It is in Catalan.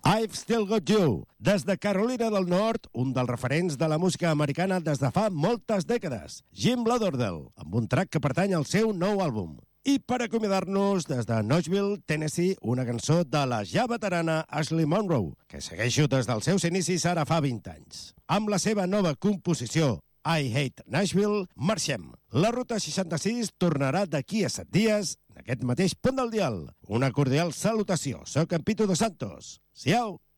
I've Still Got You, des de Carolina del Nord, un dels referents de la música americana des de fa moltes dècades, Jim Lauderdale, amb un track que pertany al seu nou àlbum. I per acomiadar-nos des de Nashville, Tennessee, una cançó de la ja veterana Ashley Monroe, que segueixo des dels seus inicis ara fa 20 anys. Amb la seva nova composició, I Hate Nashville, marxem. La Ruta 66 tornarà d'aquí a 7 dies, en aquest mateix punt del dial. Una cordial salutació. Soc en Pitu dos Santos. Siau!